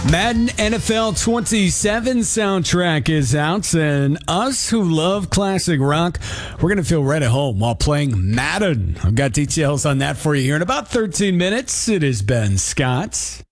Madden NFL 27 soundtrack is out, and us who love classic rock, we're going to feel right at home while playing Madden. I've got details on that for you here in about 13 minutes. It is Ben Scott.